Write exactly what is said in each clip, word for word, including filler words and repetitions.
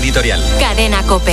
editorial. Cadena COPE.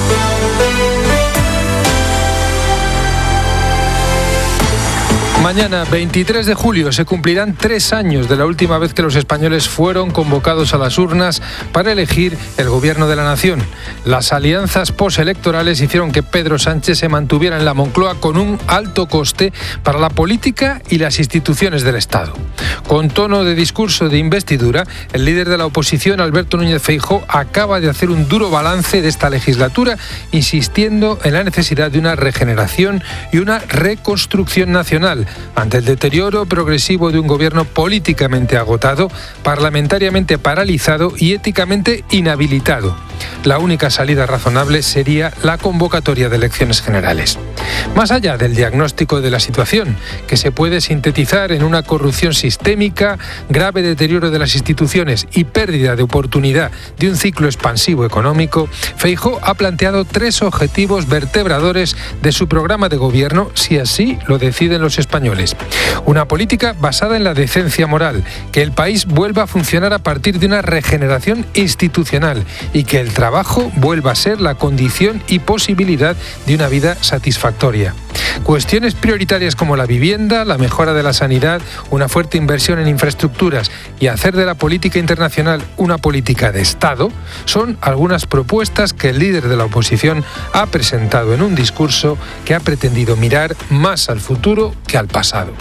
Mañana, veintitrés de julio, se cumplirán tres años de la última vez que los españoles fueron convocados a las urnas para elegir el gobierno de la nación. Las alianzas postelectorales hicieron que Pedro Sánchez se mantuviera en la Moncloa con un alto coste para la política y las instituciones del Estado. Con tono de discurso de investidura, el líder de la oposición, Alberto Núñez Feijóo, acaba de hacer un duro balance de esta legislatura, insistiendo en la necesidad de una regeneración y una reconstrucción nacional ante el deterioro progresivo de un gobierno políticamente agotado, parlamentariamente paralizado y éticamente inhabilitado. La única salida razonable sería la convocatoria de elecciones generales. Más allá del diagnóstico de la situación, que se puede sintetizar en una corrupción sistémica, grave deterioro de las instituciones y pérdida de oportunidad de un ciclo expansivo económico, Feijóo ha planteado tres objetivos vertebradores de su programa de gobierno, si así lo deciden los españoles. Una política basada en la decencia moral, que el país vuelva a funcionar a partir de una regeneración institucional y que el trabajo vuelva a ser la condición y posibilidad de una vida satisfactoria. Cuestiones prioritarias como la vivienda, la mejora de la sanidad, una fuerte inversión en infraestructuras y hacer de la política internacional una política de Estado son algunas propuestas que el líder de la oposición ha presentado en un discurso que ha pretendido mirar más al futuro que al pasado.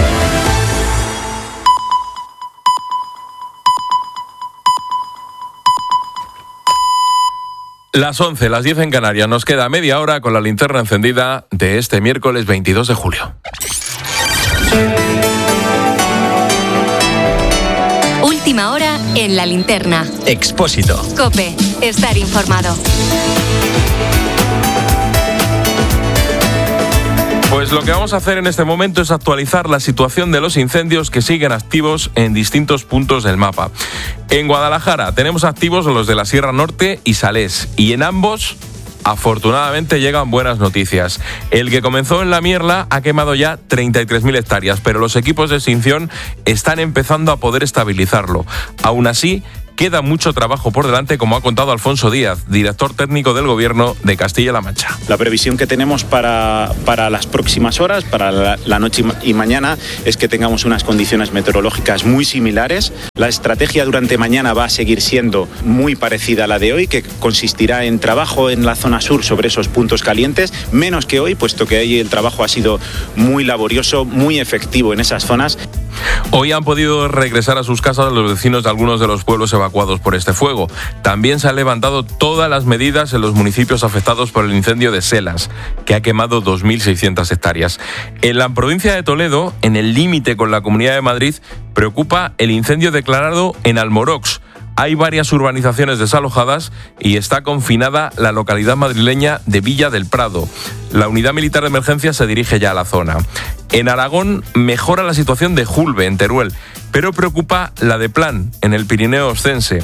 Las once, las diez en Canarias. Nos queda media hora con la linterna encendida de este miércoles veintidós de julio. Última hora en la linterna. Expósito. COPE. Estar informado. Pues lo que vamos a hacer en este momento es actualizar la situación de los incendios que siguen activos en distintos puntos del mapa. En Guadalajara tenemos activos los de la Sierra Norte y Salés, y en ambos, afortunadamente, llegan buenas noticias. El que comenzó en La Mierla ha quemado ya treinta y tres mil hectáreas, pero los equipos de extinción están empezando a poder estabilizarlo. Aún así, queda mucho trabajo por delante, como ha contado Alfonso Díaz, director técnico del Gobierno de Castilla-La Mancha. La previsión que tenemos para, para las próximas horas, para la, la noche y mañana, es que tengamos unas condiciones meteorológicas muy similares. La estrategia durante mañana va a seguir siendo muy parecida a la de hoy, que consistirá en trabajo en la zona sur sobre esos puntos calientes, menos que hoy, puesto que ahí el trabajo ha sido muy laborioso, muy efectivo en esas zonas. Hoy han podido regresar a sus casas los vecinos de algunos de los pueblos evacuados por este fuego. También se han levantado todas las medidas en los municipios afectados por el incendio de Selas, que ha quemado dos mil seiscientas hectáreas. En la provincia de Toledo, en el límite con la Comunidad de Madrid, preocupa el incendio declarado en Almorox. Hay varias urbanizaciones desalojadas y está confinada la localidad madrileña de Villa del Prado. La unidad militar de emergencia se dirige ya a la zona. En Aragón mejora la situación de Julbe, en Teruel, pero preocupa la de Plan, en el Pirineo Oscense.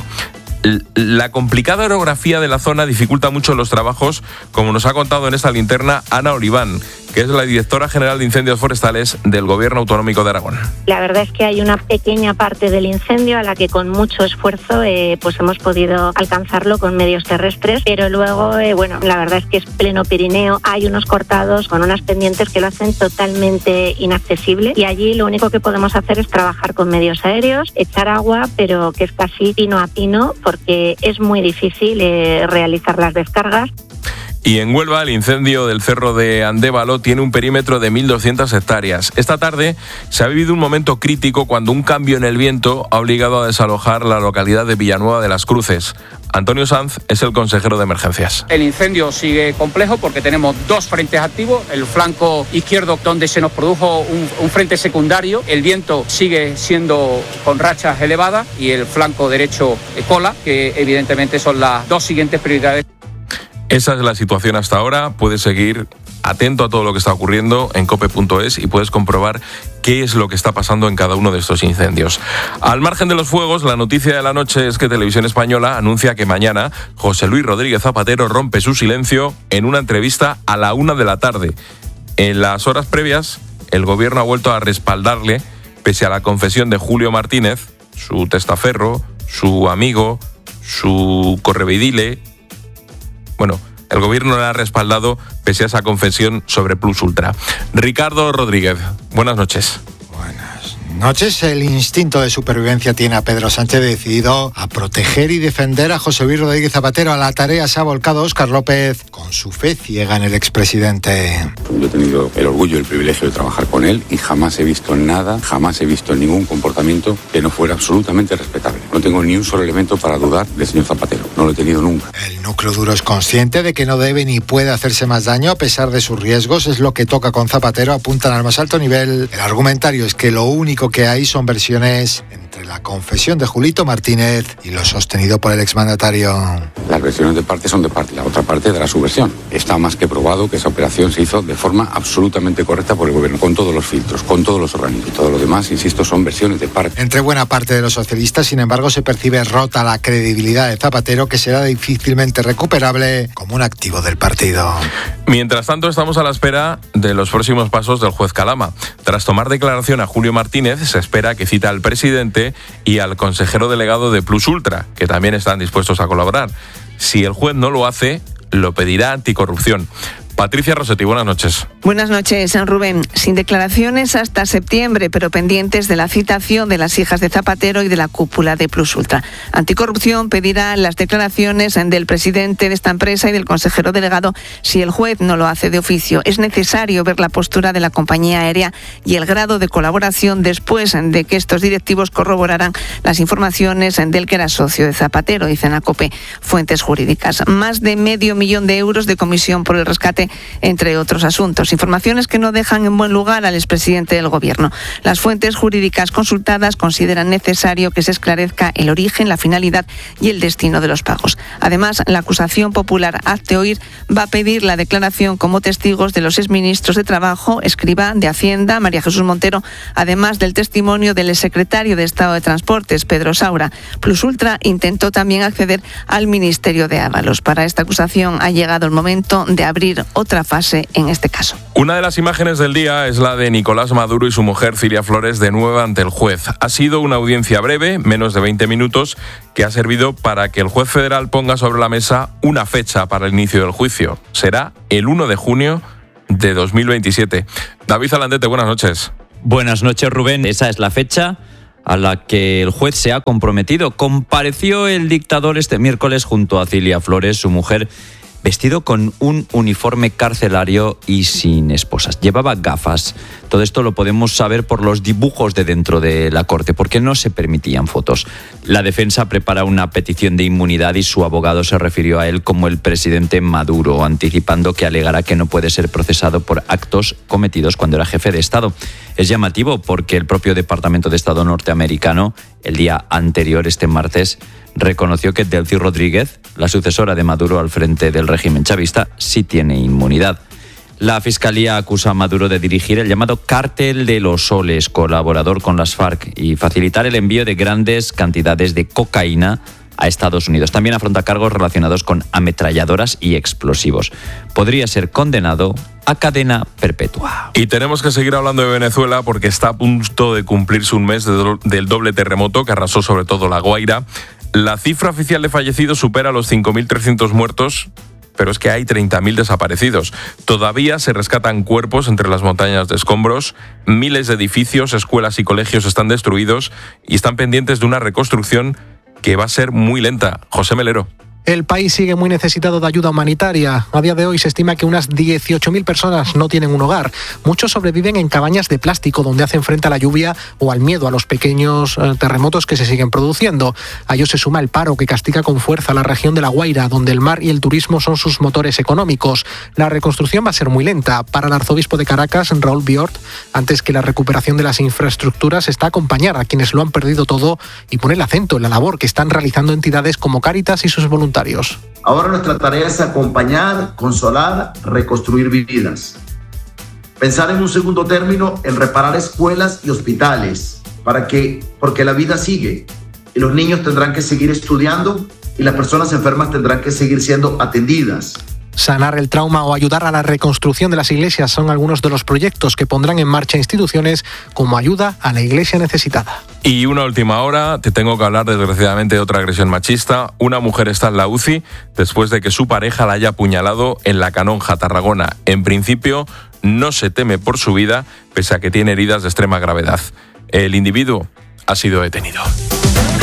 La complicada orografía de la zona dificulta mucho los trabajos, como nos ha contado en esta linterna Ana Oliván, que es la directora general de incendios forestales del Gobierno Autonómico de Aragón. La verdad es que hay una pequeña parte del incendio a la que con mucho esfuerzo eh, pues hemos podido alcanzarlo con medios terrestres, pero luego, eh, bueno, la verdad es que es pleno Pirineo, hay unos cortados con unas pendientes que lo hacen totalmente inaccesible, y allí lo único que podemos hacer es trabajar con medios aéreos, echar agua, pero que es casi pino a pino, porque es muy difícil eh, realizar las descargas. Y en Huelva, el incendio del Cerro de Andévalo tiene un perímetro de mil doscientas hectáreas. Esta tarde se ha vivido un momento crítico cuando un cambio en el viento ha obligado a desalojar la localidad de Villanueva de las Cruces. Antonio Sanz es el consejero de emergencias. El incendio sigue complejo porque tenemos dos frentes activos. El flanco izquierdo, donde se nos produjo un, un frente secundario, el viento sigue siendo con rachas elevadas, y el flanco derecho cola, que evidentemente son las dos siguientes prioridades. Esa es la situación hasta ahora. Puedes seguir atento a todo lo que está ocurriendo en cope punto es y puedes comprobar qué es lo que está pasando en cada uno de estos incendios. Al margen de los fuegos, la noticia de la noche es que Televisión Española anuncia que mañana José Luis Rodríguez Zapatero rompe su silencio en una entrevista a la una de la tarde. En las horas previas, el gobierno ha vuelto a respaldarle, pese a la confesión de Julio Martínez, su testaferro, su amigo, su correveidile, Bueno, el gobierno la ha respaldado pese a esa confesión sobre Plus Ultra. Ricardo Rodríguez, buenas noches. Noches, el instinto de supervivencia tiene a Pedro Sánchez decidido a proteger y defender a José Luis Rodríguez Zapatero. A la tarea se ha volcado Óscar López con su fe ciega en el expresidente. Yo he tenido el orgullo y el privilegio de trabajar con él y jamás he visto nada, jamás he visto ningún comportamiento que no fuera absolutamente respetable. No tengo ni un solo elemento para dudar del señor Zapatero, no lo he tenido nunca. El núcleo duro es consciente de que no debe ni puede hacerse más daño a pesar de sus riesgos. Es lo que toca con Zapatero, apuntan al más alto nivel. El argumentario es que lo único que hay son versiones entre la confesión de Julito Martínez y lo sostenido por el exmandatario. Las versiones de parte son de parte, la otra parte dará su versión. Está más que probado que esa operación se hizo de forma absolutamente correcta por el gobierno, con todos los filtros, con todos los organismos. Y todo lo demás, insisto, son versiones de parte. Entre buena parte de los socialistas, sin embargo, se percibe rota la credibilidad de Zapatero, que será difícilmente recuperable como un activo del partido. Mientras tanto, estamos a la espera de los próximos pasos del juez Calama. Tras tomar declaración a Julio Martínez, se espera que cita al presidente y al consejero delegado de Plus Ultra, que también están dispuestos a colaborar. Si el juez no lo hace, lo pedirá Anticorrupción. Patricia Rossetti, buenas noches. Buenas noches, Rubén. Sin declaraciones hasta septiembre, pero pendientes de la citación de las hijas de Zapatero y de la cúpula de Plus Ultra. Anticorrupción pedirá las declaraciones del presidente de esta empresa y del consejero delegado si el juez no lo hace de oficio. Es necesario ver la postura de la compañía aérea y el grado de colaboración después de que estos directivos corroboraran las informaciones del que era socio de Zapatero, dicen a COPE fuentes jurídicas. Más de medio millón de euros de comisión por el rescate, entre otros asuntos. Informaciones que no dejan en buen lugar al expresidente del Gobierno. Las fuentes jurídicas consultadas consideran necesario que se esclarezca el origen, la finalidad y el destino de los pagos. Además, la acusación popular Hazte Oír va a pedir la declaración como testigos de los exministros de Trabajo, Escrivá, de Hacienda, María Jesús Montero, además del testimonio del exsecretario de Estado de Transportes, Pedro Saura. Plus Ultra intentó también acceder al Ministerio de Ábalos. Para esta acusación ha llegado el momento de abrir otra fase en este caso. Una de las imágenes del día es la de Nicolás Maduro y su mujer Cilia Flores de nuevo ante el juez. Ha sido una audiencia breve, menos de veinte minutos, que ha servido para que el juez federal ponga sobre la mesa una fecha para el inicio del juicio. Será el uno de junio de dos mil veintisiete. David Alandete, buenas noches. Buenas noches, Rubén. Esa es la fecha a la que el juez se ha comprometido. Compareció el dictador este miércoles junto a Cilia Flores, su mujer, vestido con un uniforme carcelario y sin esposas. Llevaba gafas. Todo esto lo podemos saber por los dibujos de dentro de la corte, porque no se permitían fotos. La defensa prepara una petición de inmunidad y su abogado se refirió a él como el presidente Maduro, anticipando que alegará que no puede ser procesado por actos cometidos cuando era jefe de Estado. Es llamativo porque el propio Departamento de Estado norteamericano, el día anterior, este martes, reconoció que Delcy Rodríguez, la sucesora de Maduro al frente del régimen chavista, sí tiene inmunidad. La Fiscalía acusa a Maduro de dirigir el llamado Cártel de los Soles, colaborador con las FARC, y facilitar el envío de grandes cantidades de cocaína a Estados Unidos. También afronta cargos relacionados con ametralladoras y explosivos. Podría ser condenado a cadena perpetua. Y tenemos que seguir hablando de Venezuela porque está a punto de cumplirse un mes de do- del doble terremoto que arrasó sobre todo La Guaira. La cifra oficial de fallecidos supera los cinco mil trescientos muertos, pero es que hay treinta mil desaparecidos. Todavía se rescatan cuerpos entre las montañas de escombros, miles de edificios, escuelas y colegios están destruidos y están pendientes de una reconstrucción que va a ser muy lenta. José Melero. El país sigue muy necesitado de ayuda humanitaria. A día de hoy se estima que unas dieciocho mil personas no tienen un hogar. Muchos sobreviven en cabañas de plástico donde hacen frente a la lluvia o al miedo a los pequeños eh, terremotos que se siguen produciendo. A ello se suma el paro que castiga con fuerza la región de La Guaira, donde el mar y el turismo son sus motores económicos. La reconstrucción va a ser muy lenta. Para el arzobispo de Caracas, Raúl Biort, antes que la recuperación de las infraestructuras está acompañar a quienes lo han perdido todo y poner el acento en la labor que están realizando entidades como Cáritas y sus voluntarios. Ahora nuestra tarea es acompañar, consolar, reconstruir vidas. Pensar en un segundo término en reparar escuelas y hospitales, para que, porque la vida sigue y los niños tendrán que seguir estudiando y las personas enfermas tendrán que seguir siendo atendidas. Sanar el trauma o ayudar a la reconstrucción de las iglesias son algunos de los proyectos que pondrán en marcha instituciones como Ayuda a la Iglesia Necesitada. Y una última hora, te tengo que hablar desgraciadamente de otra agresión machista. Una mujer está en la U C I después de que su pareja la haya apuñalado en La Canonja, Tarragona. En principio, no se teme por su vida, pese a que tiene heridas de extrema gravedad. El individuo ha sido detenido.